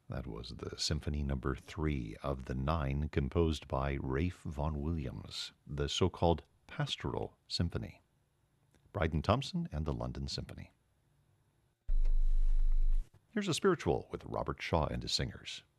That was the Symphony Number 3 of the 9 composed by Ralph Vaughan Williams, the so-called Pastoral Symphony. Bryden Thompson and the London Symphony. Here's a spiritual with Robert Shaw and his singers.